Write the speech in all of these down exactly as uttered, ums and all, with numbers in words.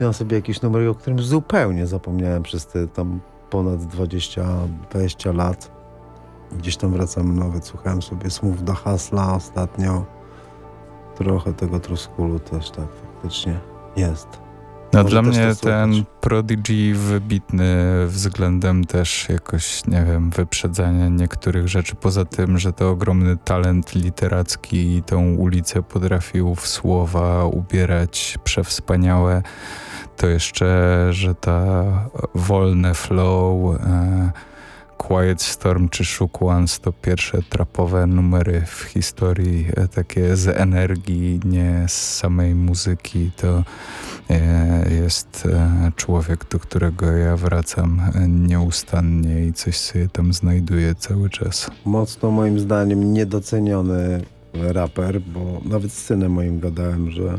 Miałem sobie jakiś numer, o którym zupełnie zapomniałem przez te tam ponad dwadzieścia dwadzieścia lat. Gdzieś tam wracam, nawet słuchałem sobie Smooth da Hasla ostatnio. Trochę tego Truskulu też tak faktycznie jest. No Może dla też mnie to ten słychać. Prodigy wybitny względem też jakoś, nie wiem, wyprzedzania niektórych rzeczy. Poza tym, że to ogromny talent literacki i tą ulicę potrafił w słowa ubierać przewspaniałe, to jeszcze, że ta wolne flow, e, Quiet Storm czy Shook Ones to pierwsze trapowe numery w historii, e, takie z energii, nie z samej muzyki. To e, jest e, człowiek, do którego ja wracam e, nieustannie i coś sobie tam znajduję cały czas. Mocno moim zdaniem niedoceniony raper, bo nawet z synem moim gadałem, że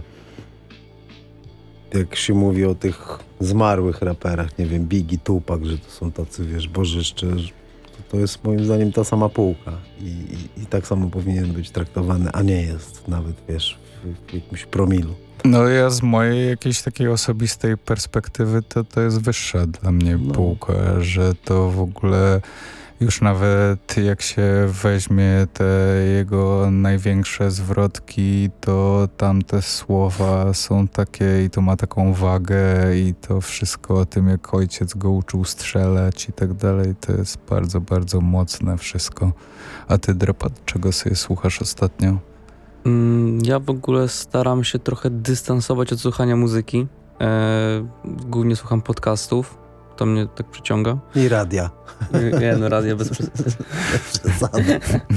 jak się mówi o tych zmarłych raperach, nie wiem, Biggie, Tupac, że to są tacy, wiesz, bożyszcze, że to, to jest moim zdaniem ta sama półka i, i, i tak samo powinien być traktowany, a nie jest nawet, wiesz, w, w jakimś promilu. No ja z mojej jakiejś takiej osobistej perspektywy to, to jest wyższa dla mnie No. półka, że to w ogóle już nawet jak się weźmie te jego największe zwrotki, to tamte słowa są takie i to ma taką wagę i to wszystko o tym, jak ojciec go uczył strzelać i tak dalej, to jest bardzo, bardzo mocne wszystko. A ty, Drapat, czego sobie słuchasz ostatnio? Mm, Ja w ogóle staram się trochę dystansować od słuchania muzyki. E, głównie słucham podcastów. To mnie tak przyciąga. I radia. Nie, no radia bez Przesady.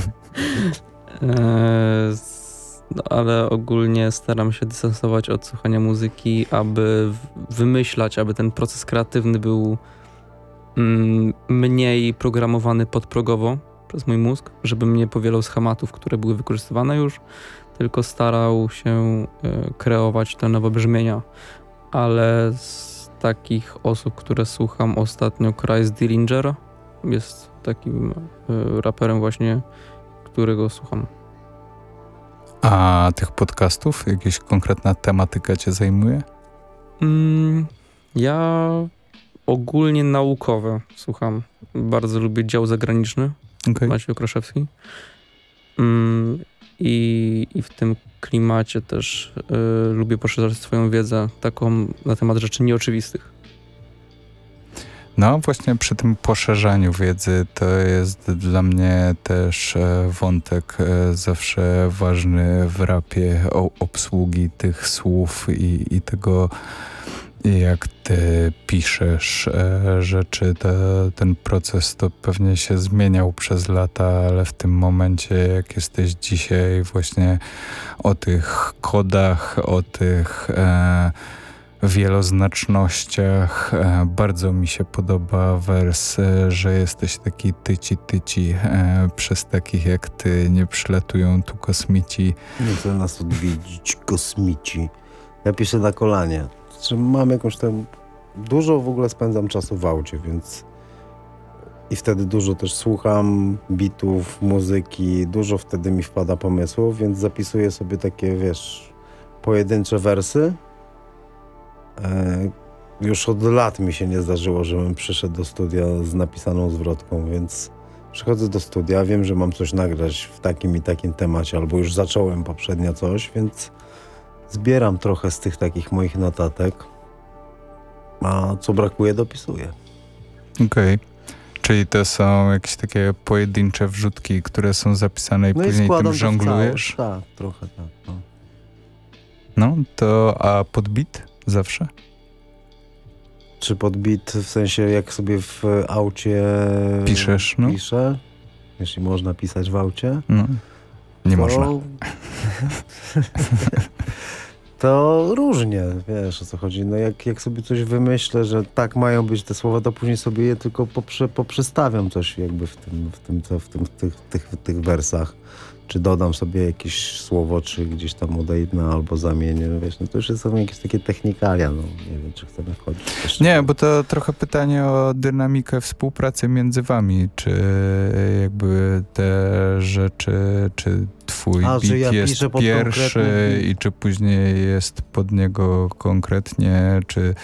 E, s- no, ale ogólnie staram się dystansować od słuchania muzyki, aby w- wymyślać, aby ten proces kreatywny był mm, mniej programowany podprogowo przez mój mózg, żebym nie powielał schematów, które były wykorzystywane już, tylko starał się e, kreować te nowe brzmienia. Ale z takich osób, które słucham ostatnio, Chris Dillinger jest takim e, raperem właśnie, którego słucham. A tych podcastów? Jakaś konkretna tematyka cię zajmuje? Mm, ja ogólnie naukowe słucham. Bardzo lubię dział zagraniczny, Okay. Maciej Okraszewski. Mm, i, I w tym klimacie też y, lubię poszerzać swoją wiedzę taką na temat rzeczy nieoczywistych. No właśnie przy tym poszerzaniu wiedzy to jest dla mnie też e, wątek e, zawsze ważny w rapie, o, obsługi tych słów i, i tego, jak ty piszesz e, rzeczy. Te, ten proces to pewnie się zmieniał przez lata, ale w tym momencie, jak jesteś dzisiaj właśnie o tych kodach, o tych e, wieloznacznościach. E, bardzo mi się podoba wers, e, że jesteś taki tyci tyci. E, przez takich jak ty nie przylatują tu kosmici. Nie chcę nas odwiedzić kosmici. Ja piszę na kolanie. Znaczy, mam jakąś tam... Dużo w ogóle spędzam czasu w aucie, więc... I wtedy dużo też słucham bitów, muzyki. Dużo wtedy mi wpada pomysłów, więc zapisuję sobie takie, wiesz, pojedyncze wersy. E, już od lat mi się nie zdarzyło, żebym przyszedł do studia z napisaną zwrotką, więc przychodzę do studia, wiem, że mam coś nagrać w takim i takim temacie, albo już zacząłem poprzednio coś, więc zbieram trochę z tych takich moich notatek, a co brakuje, dopisuję. Okej. Okay. Czyli to są jakieś takie pojedyncze wrzutki, które są zapisane i No później i składam tym to w żonglujesz? całość. Tak, trochę tak. No. No, to a pod beat zawsze? Czy pod beat, w sensie jak sobie w aucie Piszesz, no? piszę, jeśli można pisać w aucie, No, nie to... można. To różnie, wiesz o co chodzi. No jak, jak sobie coś wymyślę, że tak mają być te słowa, to później sobie je tylko poprze, poprzestawiam coś jakby w tym, w tym, co, w tym, w tych, tych, w tych wersach. czy dodam sobie jakieś słowo, czy gdzieś tam odejdę albo zamienię, no wiesz, no to już są jakieś takie technikalia, no nie wiem, czy chcemy wchodzić jeszcze. Nie, bo to trochę pytanie o dynamikę współpracy między wami, czy jakby te rzeczy, czy twój A, że beat ja jest piszę pod pierwszy konkretny beat. i czy później jest pod niego konkretnie, czy